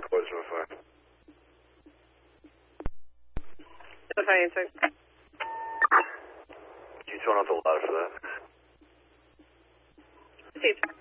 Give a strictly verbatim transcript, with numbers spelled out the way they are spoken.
four zero five. seven five eight six. Can you turn off the louder for that? Received.